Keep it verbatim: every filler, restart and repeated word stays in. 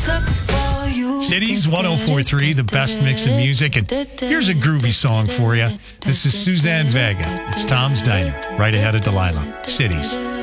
Cities one oh four point three, the best mix of music. And here's a groovy song for you. This is Suzanne Vega. It's Tom's Diner, right ahead of Delilah. Cities.